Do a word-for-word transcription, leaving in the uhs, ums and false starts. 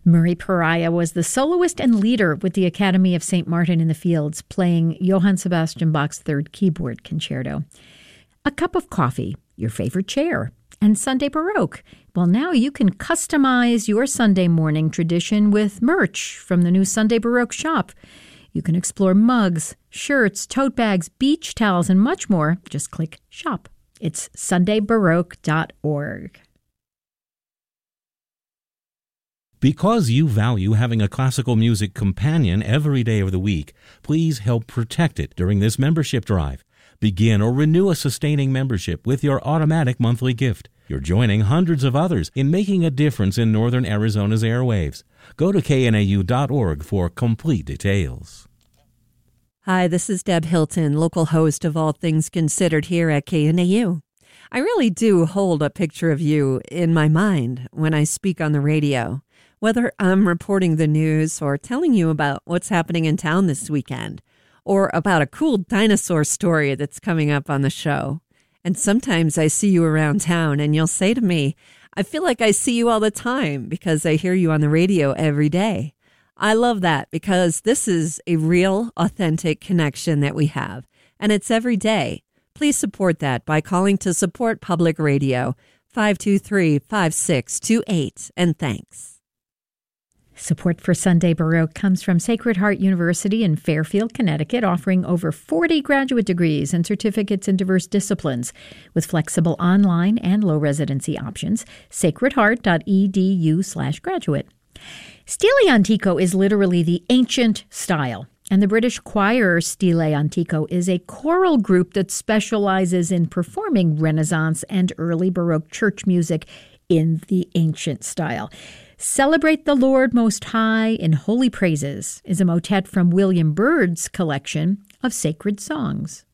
Murray Pariah was the soloist and leader with the Academy of Saint Martin in the Fields, playing Johann Sebastian Bach's Third Keyboard Concerto. A cup of coffee, your favorite chair, and Sunday Baroque. Well, now you can customize your Sunday morning tradition with merch from the new Sunday Baroque shop. You can explore mugs, shirts, tote bags, beach towels, and much more. Just click shop. It's sunday baroque dot org. Because you value having a classical music companion every day of the week, please help protect it during this membership drive. Begin or renew a sustaining membership with your automatic monthly gift. You're joining hundreds of others in making a difference in northern Arizona's airwaves. Go to K N A U dot org for complete details. Hi, this is Deb Hilton, local host of All Things Considered here at K N A U. I really do hold a picture of you in my mind when I speak on the radio, whether I'm reporting the news or telling you about what's happening in town this weekend, or about a cool dinosaur story that's coming up on the show. And sometimes I see you around town and you'll say to me, I feel like I see you all the time because I hear you on the radio every day. I love that because this is a real, authentic connection that we have, and it's every day. Please support that by calling to Support Public Radio, five two three, five six two eight, and thanks. Support for Sunday Baroque comes from Sacred Heart University in Fairfield, Connecticut, offering over forty graduate degrees and certificates in diverse disciplines with flexible online and low residency options. sacred heart dot e d u slash graduate. Stile Antico is literally the ancient style, and the British choir Stile Antico is a choral group that specializes in performing Renaissance and early Baroque church music in the ancient style. Celebrate the Lord Most High in Holy Praises is a motet from William Byrd's collection of sacred songs.